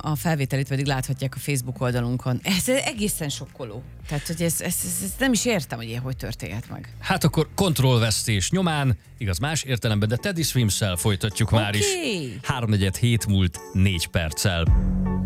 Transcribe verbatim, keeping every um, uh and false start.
a felvételét pedig láthatják a Facebook oldalunkon. Ez egészen sokkoló. Tehát, hogy ez, ez, ez, ez nem is értem, hogy ilyen hogy történhet meg. Hát akkor kontrollvesztés nyomán, igaz más értelemben, de Teddy Swims-szel folytatjuk okay. már is. háromnegyed hét múlt négy perccel.